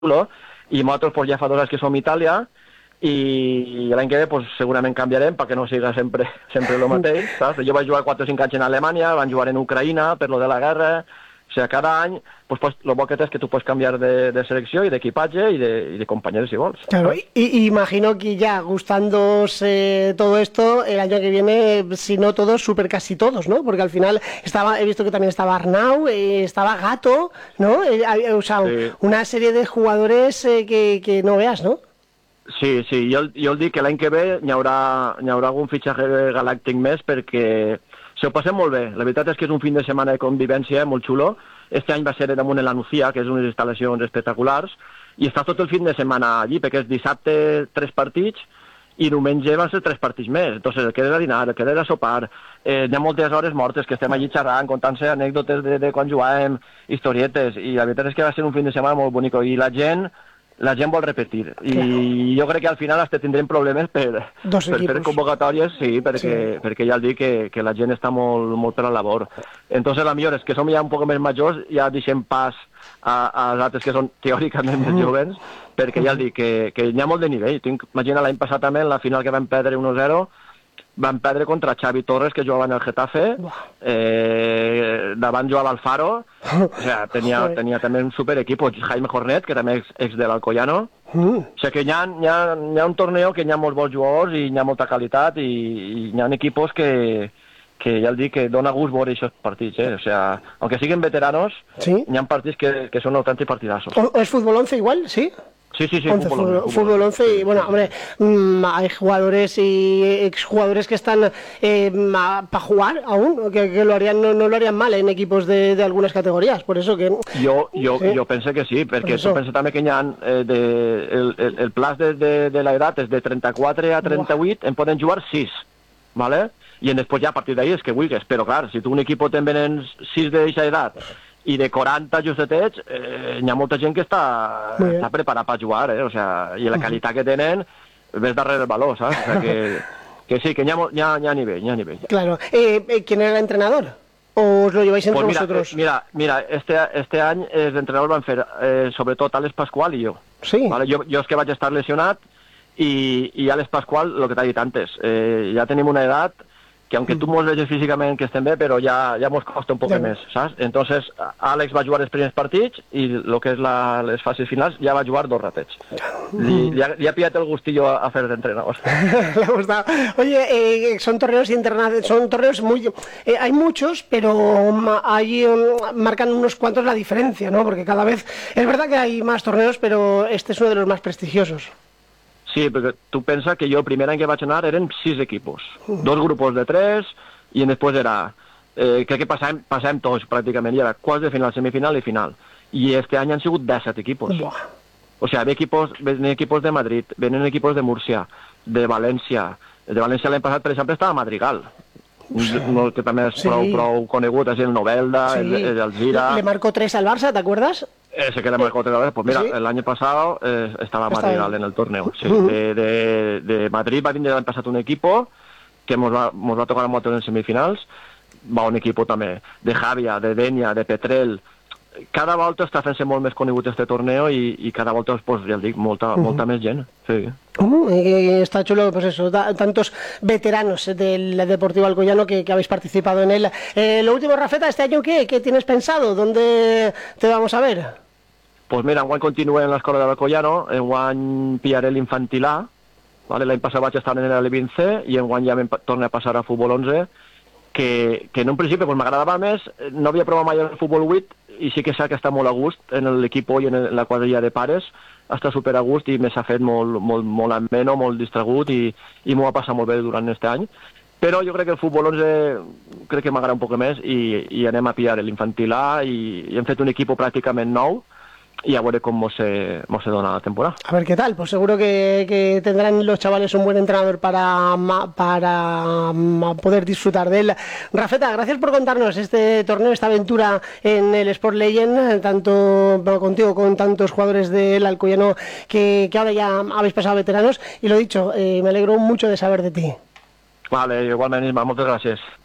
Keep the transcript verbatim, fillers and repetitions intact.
i nosaltres pues, ja fa dos anys que som a Itàlia i l'any que ve pues, segurament canviarem perquè no siga sempre sempre el mateix, saps? Jo vaig jugar quatre o cinc anys en Alemanya, van jugar en Ucraïna per lo de la guerra, o sigui, cada any, pues, pues, lo bo que té és que tu pots canviar de, de selecció i d'equipatge i de, y de compañeros si vols. Claro, y, y imagino que ya gustándose todo esto, el año que viene, si no todos, super casi todos, ¿no? Porque al final estaba, he visto que también estaba Arnau, eh, estaba Gato, ¿no? Eh, o sea, sí. Una serie de jugadores eh, que, que no veas, ¿no? Sí, sí, jo, jo el dic que l'any que ve hi haurà, hi haurà algun fitxatge galàctic més perquè se ho passem molt bé. La veritat és que és un fin de setmana de convivència molt xulo. Este any va ser damunt en la Nucía, que és unes instal·lacions espectaculars, i està tot el fin de setmana allí, perquè és dissabte tres partits i diumenge van ser tres partits més. Entonces, el que era dinar, el que era sopar, eh, hi ha moltes hores mortes que estem allí xerrant, contant-se anècdotes de, de quan jugàvem, historietes, i la veritat és que va ser un fin de setmana molt bonic, i la gent la gent vol repetir, i claro. Jo crec que al final hasta tindrem problemes per, per fer convocatòries, sí, perquè, sí. perquè ja el dic que, que la gent està molt, molt per la labor. Entonces, la millor és que som ja un poc més majors, ja deixem pas a, als altres que són teòricament més joves, perquè ja el dic que, que hi ha molt de nivell. Tinc, imagina l'any passat també, en la final que vam perdre uno zero, van perdre contra Xavi Torres, que jugava en el Getafe, eh, davant jugava Alfaro, o sea, tenia, tenia també un super equip, Jaime Jornet, que també és ex de l'Alcoyano, mm. O sea, que hi ha, hi, ha, hi ha un torneo que hi ha molts bons jugadors i hi ha molta qualitat i, i hi ha equipos que, que ja el dic que dona gust veure aquests partits, eh? O sea, aunque siguen veteranos, ¿sí? Hi ha partits que, que són autèntics partidazos. ¿O es fútbol once igual, sí? Sí, sí, sí, once, fútbol, fútbol, fútbol, fútbol once y bueno, hombre, mmm, hay jugadores y exjugadores que están eh, para jugar aún, que, que lo harían, no, no lo harían mal en equipos de, de algunas categorías, por eso que... Jo, jo, sí. jo penso que sí, perquè tu pensa també que hi ha eh, de, el, el, el plaç de, de, de l'edat és de trenta-quatre a trenta-vuit, en poden jugar sis, ¿vale? I després ja a partir d'ahí és que vulguis, però clar, si tu un equip te'n venen sis d'aquesta edat i de quaranta justets, eh, hi ha molta gent que està, està preparada per jugar, eh? O sea, i la qualitat que tenen ves darrere el valor, saps? O sea, que, que sí, que hi ha, hi ha, hi ha nivell, hi ha nivell. Claro. Eh, ¿Quién era el entrenador? ¿O os lo lleváis entre pues mira, vosotros? Eh, mira, mira, este, este any els entrenadors van fer, eh, sobretot Àlex Pasqual i jo. Sí. Vale? Jo, jo és que vaig estar lesionat i, i Àlex Pasqual, el que t'ha dit antes, eh, ja tenim una edat que aunque tú mos veges físicament que estem bé, però ja, ja mos costa un poc ja. més, saps? Entonces, Àlex va jugar els primers partits i el que és la, les fases finals ja va jugar dos ratets. Li, li, ha, li ha pillat el gustillo a, a fer d'entrenador. Le ha gustado. Oye, eh, son torneos internacionales, son torneos muy... Eh, hay muchos, pero ahí um, marcan unos cuantos la diferencia, ¿no? Porque cada vez... Es verdad que hay más torneos, pero este es uno de los más prestigiosos. Sí, perquè tu pensa que jo el primer any que vaig anar eren sis equipos, uh. dos grupos de tres, i després era, eh, crec que passàvem, passàvem tots pràcticament, i era quarts de final, semifinal i final. I este any han sigut disset equipos. Uh. O sigui, ve equipos, venen equipos de Madrid, venen equipos de Múrcia, de València. De València l'any passat, per exemple, estava Madrigal, no, que també és sí. prou, prou conegut, és el Novelda, sí. el, el Alzira... Le marcó tres al Barça, ¿te acuerdas? Ese que le marcó tres veces, pues mira, ¿sí? El año pasado eh, estaba Madrigal en el torneo. Sí. Uh-huh. de, de, de Madrid va vindre l'any passat un equipo que mos va, mos va tocar a moto en semifinals, va un equipo també de Javia, de Denia, de Petrel. Cada volta està fent-se molt més conegut este torneo i, i cada volta, pues, ja el dic, molta, uh-huh. molta més gent. Sí. Uh, eh, está chulo, pues eso, da, tantos veteranos del Deportivo Alcoyano que, que habéis participado en él. Eh, lo último, Rafeta, ¿este año qué? ¿Qué tienes pensado? ¿Dónde te vamos a ver? Pues mira, enguany continué en l'escola de l'Alcoyano, enguany pillaré l'infantil A, vale? L'any passat vaig estar en l'Alevin C i enguany ja em torno a passar a futbol onze, que, que en un principi pues, m'agradava més, no havia provat mai el futbol vuit i sí que sé que està molt a gust en l'equip i en la quadrilla de pares, està super a gust i me s'ha fet molt, molt, molt ameno, molt distragut i, i m'ho va passar molt bé durant aquest any. Però jo crec que el futbol onze crec que m'agrada un poc més i, i anem a pillar l'infantil A i, i hem fet un equip pràcticament nou y a ver cómo se, cómo se dona la temporada. A ver qué tal, pues seguro que, que tendrán los chavales un buen entrenador para, para poder disfrutar de él. Rafeta, gracias por contarnos este torneo, esta aventura en el Sport Legend, tanto contigo con tantos jugadores del Alcoyano que, que ahora ya habéis pasado veteranos, y lo dicho, eh, me alegro mucho de saber de ti. Vale, igualment, Isma, moltes gràcies.